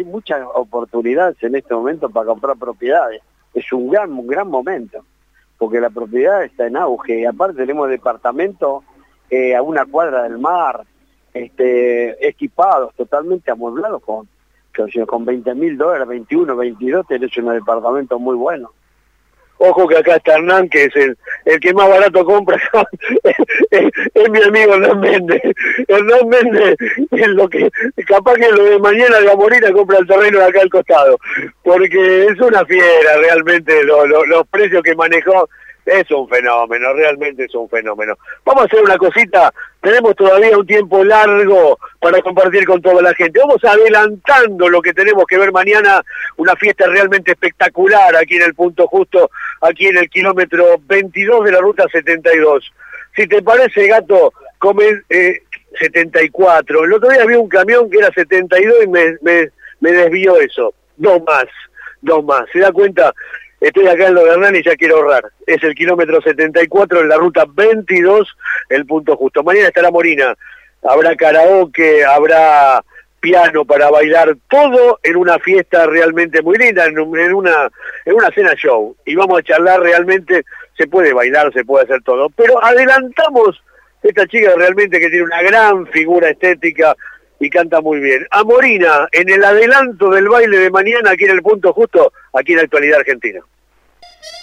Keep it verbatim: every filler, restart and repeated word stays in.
hay muchas oportunidades en este momento para comprar propiedades. Es un gran, un gran momento, porque la propiedad está en auge, y aparte tenemos departamentos eh, a una cuadra del mar, este, equipados, totalmente amueblados, con, con, con veinte mil dólares, veintiuno, veintidós, tenés un departamento muy bueno. Ojo que acá está Hernán, que es el, el que más barato compra, es, es, es mi amigo Hernán Méndez. Hernán Méndez es lo que, capaz que lo de mañana de Amorina compra el terreno de acá al costado, porque es una fiera realmente, lo, lo, los precios que manejó, es un fenómeno, realmente es un fenómeno. Vamos a hacer una cosita, tenemos todavía un tiempo largo para compartir con toda la gente. Vamos adelantando lo que tenemos que ver mañana, una fiesta realmente espectacular aquí en el Punto Justo, aquí en el kilómetro veintidós de la ruta setenta y dos. Si te parece, Gato, come, eh, setenta y cuatro. El otro día vi un camión que era setenta y dos y me, me, me desvió eso. Dos más, dos más. ¿Se da cuenta? Estoy acá en lo de Hernán y ya quiero ahorrar. Es el kilómetro setenta y cuatro en la ruta veintidós, el Punto Justo. Mañana estará Morina. Habrá karaoke, habrá piano para bailar, todo en una fiesta realmente muy linda, en, un, en una en una cena show. Y vamos a charlar realmente, se puede bailar, se puede hacer todo. Pero adelantamos esta chica realmente que tiene una gran figura estética y canta muy bien. A Morina, en el adelanto del baile de mañana aquí en el Punto Justo, aquí en Actualidad Argentina.